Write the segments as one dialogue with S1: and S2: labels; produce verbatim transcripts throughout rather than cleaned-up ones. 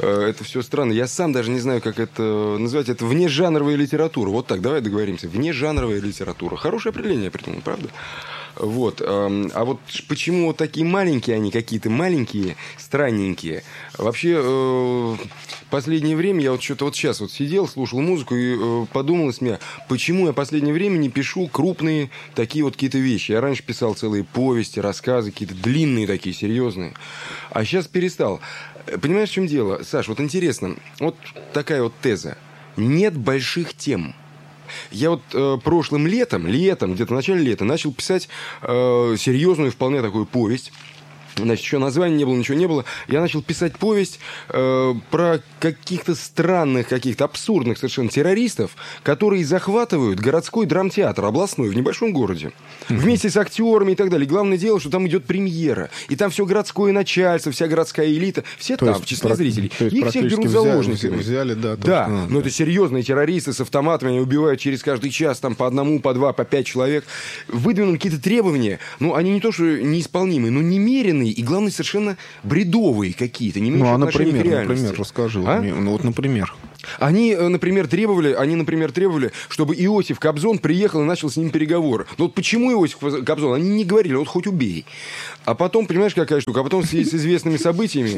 S1: Это все странно. Я сам даже не знаю, как это назвать. Это внежанровая литература. Вот так, давай договоримся. Внежанровая литература. Хорошее определение, я придумал, правда? Вот. А вот почему вот такие маленькие они, какие-то маленькие, странненькие? Вообще, в последнее время я вот что-то вот сейчас вот сидел, слушал музыку и подумал с меня, почему я в последнее время не пишу крупные такие вот какие-то вещи. Я раньше писал целые повести, рассказы, какие-то длинные такие, серьезные. А сейчас перестал. Понимаешь, в чем дело? Саш, вот интересно, вот такая вот теза. Нет больших тем. Я вот э, прошлым летом, летом, где-то в начале лета, начал писать э, серьезную, вполне такую повесть. Значит, еще названия не было, ничего не было. Я начал писать повесть э, про каких-то странных, каких-то абсурдных совершенно террористов, которые захватывают городской драмтеатр областной в небольшом городе. Вместе с актерами и так далее. Главное дело, что там идет премьера. И там все городское начальство, вся городская элита. Все то там, в числе про... зрителей. Их всех берут заложниками.
S2: Взяли, да,
S1: да, а, но да. Это серьезные террористы с автоматами. Они убивают через каждый час там, по одному, по два, по пять человек. Выдвинут какие-то требования. Ну, они не то, что неисполнимые, но немеренные. И, главное, совершенно бредовые какие-то, не имеющие
S2: ну, а
S1: отношения
S2: например,
S1: к реальности.
S2: Например, расскажи.
S1: А?
S2: Мне, ну, вот, например.
S1: Они, например, требовали, они, например, требовали, чтобы Иосиф Кобзон приехал и начал с ним переговоры. Но вот почему Иосиф Кобзон? Они не говорили, вот хоть убей. А потом, понимаешь, какая штука? А потом в связи с известными событиями,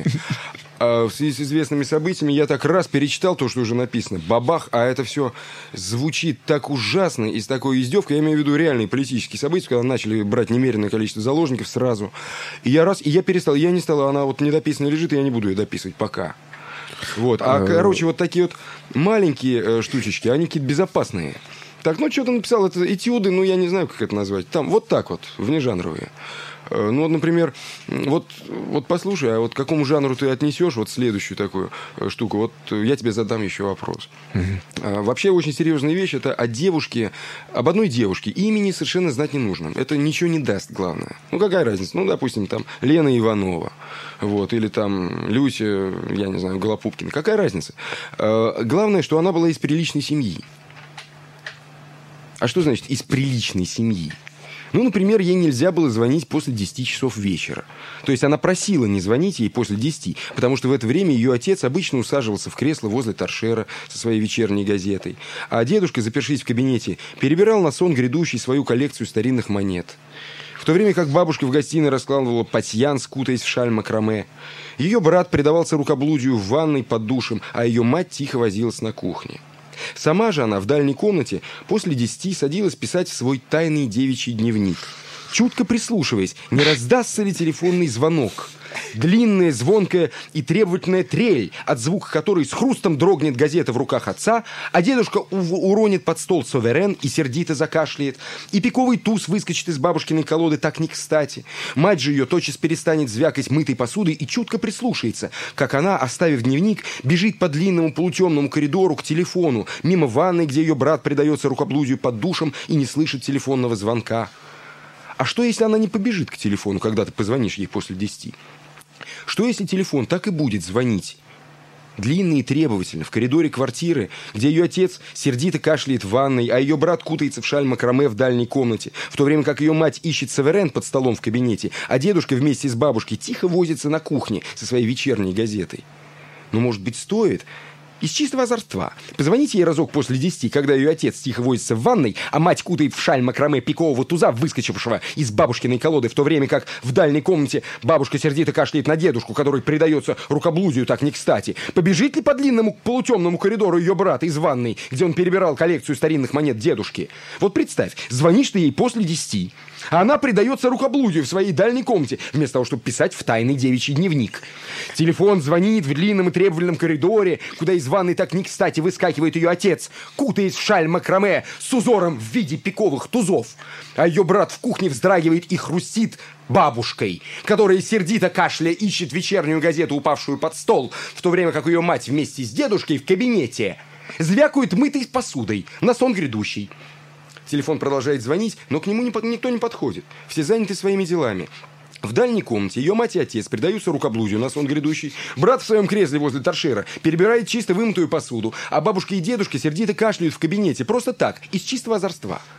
S1: в связи с известными событиями я так раз перечитал то, что уже написано. Бабах, а это все звучит так ужасно и с такой издевкой. Я имею в виду реальные политические события, когда начали брать немеренное количество заложников сразу. И я раз, и я перестал, я не стал, она вот недописанная лежит, и я не буду ее дописывать пока. Вот. А, короче, вот такие вот маленькие э, штучечки, они какие-то безопасные. Так, ну, что ты написал, это этюды, ну, я не знаю, как это назвать. Там вот так вот, внежанровые. Э, ну, вот, например, вот, вот послушай, а вот к какому жанру ты отнесешь вот следующую такую э, штуку? Вот я тебе задам еще вопрос. Uh-huh. А, вообще, очень серьезная вещь, это о девушке, об одной девушке. Имени совершенно знать не нужно. Это ничего не даст, главное. Ну, какая разница? Ну, допустим, там, Лена Иванова. Вот, или там Люся, я не знаю, Голопупкина. Какая разница? Э, главное, что она была из приличной семьи. А что значит из приличной семьи? Ну, например, ей нельзя было звонить после десяти часов вечера. То есть она просила не звонить ей после десяти, потому что в это время ее отец обычно усаживался в кресло возле торшера со своей вечерней газетой. А дедушка, запершись в кабинете, перебирал на сон грядущий свою коллекцию старинных монет. В то время как бабушка в гостиной раскладывала пасьянс, кутаясь в шаль макраме. Ее брат предавался рукоблудию в ванной под душем, а ее мать тихо возилась на кухне. Сама же она в дальней комнате после десяти садилась писать в свой тайный девичий дневник, чутко прислушиваясь, не раздастся ли телефонный звонок. Длинная, звонкая и требовательная трель, от звука которой с хрустом дрогнет газета в руках отца, а дедушка уронит под стол суверен и сердито закашляет, и пиковый туз выскочит из бабушкиной колоды так не кстати. Мать же ее тотчас перестанет звякать мытой посудой и чутко прислушается, как она, оставив дневник, бежит по длинному полутемному коридору к телефону, мимо ванной, где ее брат предается рукоблудию под душем и не слышит телефонного звонка. А что, если она не побежит к телефону, когда ты позвонишь ей после десяти? Что, если телефон так и будет звонить? Длинно и требовательно, в коридоре квартиры, где ее отец сердито кашляет в ванной, а ее брат кутается в шаль макраме в дальней комнате, в то время как ее мать ищет суверен под столом в кабинете, а дедушка вместе с бабушкой тихо возится на кухне со своей вечерней газетой. Но, может быть, стоит... Из чистого озорства. Позвоните ей разок после десяти, когда ее отец тихо возится в ванной, а мать кутает в шаль макраме пикового туза, выскочившего из бабушкиной колоды, в то время как в дальней комнате бабушка сердито кашляет на дедушку, который предается рукоблудию так не кстати. Побежит ли по длинному полутемному коридору ее брат из ванной, где он перебирал коллекцию старинных монет дедушки? Вот представь, звонишь ты ей после десяти, а она предается рукоблудию в своей дальней комнате, вместо того, чтобы писать в тайный девичий дневник. Телефон звонит в длинном и требовательном коридоре, куда из ванной так не кстати выскакивает ее отец, кутаясь в шаль макраме с узором в виде пиковых тузов. А ее брат в кухне вздрагивает и хрустит бабушкой, которая сердито кашля ищет вечернюю газету, упавшую под стол, в то время как ее мать вместе с дедушкой в кабинете звякают мытой посудой на сон грядущий. Телефон продолжает звонить, но к нему никто не подходит. Все заняты своими делами. В дальней комнате ее мать и отец предаются рукоблудию на сон грядущий. Брат в своем кресле возле торшера перебирает чисто вымытую посуду, а бабушка и дедушка сердито кашляют в кабинете просто так, из чистого озорства.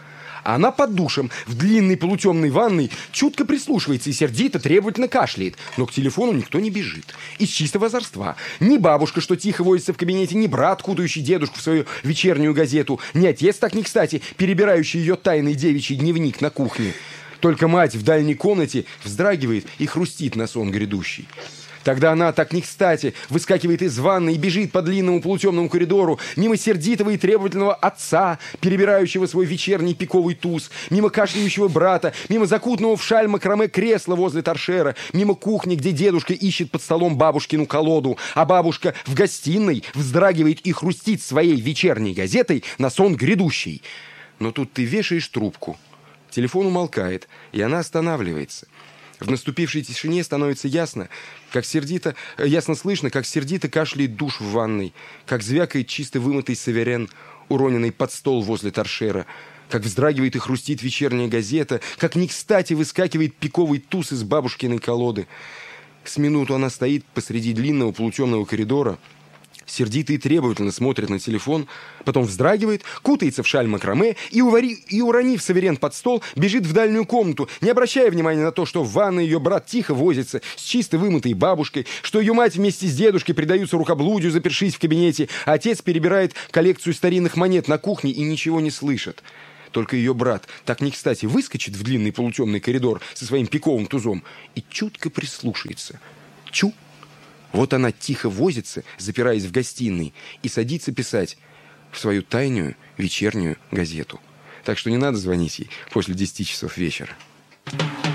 S1: А она под душем, в длинной полутемной ванной, чутко прислушивается и сердито, требовательно кашляет. Но к телефону никто не бежит. Из чистого озорства. Ни бабушка, что тихо возится в кабинете, ни брат, кутающий дедушку в свою вечернюю газету, ни отец, так не кстати, перебирающий ее тайный девичий дневник на кухне. Только мать в дальней комнате вздрагивает и хрустит на сон грядущий. Тогда она, так не кстати, выскакивает из ванны и бежит по длинному полутемному коридору, мимо сердитого и требовательного отца, перебирающего свой вечерний пиковый туз, мимо кашляющего брата, мимо закутанного в шаль макраме кресла возле торшера, мимо кухни, где дедушка ищет под столом бабушкину колоду, а бабушка в гостиной вздрагивает и хрустит своей вечерней газетой на сон грядущий. Но тут ты вешаешь трубку. Телефон умолкает, и она останавливается. В наступившей тишине становится ясно, как сердито, ясно слышно, как сердито кашляет душ в ванной, как звякает чисто вымытый саверен, уроненный под стол возле торшера, как вздрагивает и хрустит вечерняя газета, как не кстати выскакивает пиковый туз из бабушкиной колоды. С минуту она стоит посреди длинного полутемного коридора, сердито и требовательно смотрит на телефон, потом вздрагивает, кутается в шаль макраме и, увари, и, уронив саверен под стол, бежит в дальнюю комнату, не обращая внимания на то, что в ванной ее брат тихо возится с чисто вымытой бабушкой, что ее мать вместе с дедушкой предаются рукоблудию, запершись в кабинете, а отец перебирает коллекцию старинных монет на кухне и ничего не слышит. Только ее брат так не кстати выскочит в длинный полутемный коридор со своим пиковым тузом и чутко прислушается. Чу! Вот она тихо возится, запираясь в гостиной, и садится писать в свою тайную вечернюю газету. Так что не надо звонить ей после десяти часов вечера.